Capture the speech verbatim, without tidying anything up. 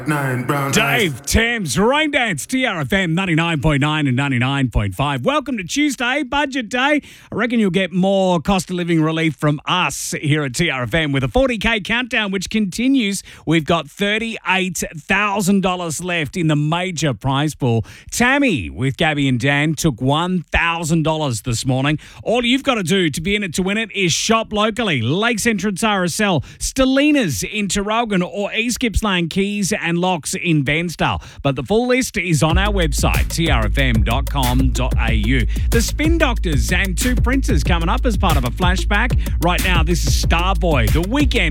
Nine brown Dave, eyes. Thames, Rain Dance, T R F M ninety-nine point nine and ninety-nine point five. Welcome to Tuesday, Budget Day. I reckon you'll get more cost of living relief from us here at T R F M with a forty K countdown, which continues. We've got thirty-eight thousand dollars left in the major prize pool. Tammy with Gabby and Dan took one thousand dollars this morning. All you've got to do to be in it to win it is shop locally. Lakes Entrance R S L, Stellina's in Tarogan, or East Gippsland Keys and Locks in Bairnsdale. But the full list is on our website, t r f m dot com dot a u. The Spin Doctors and Two Princes coming up as part of a flashback. Right now, this is Starboy, The Weekend.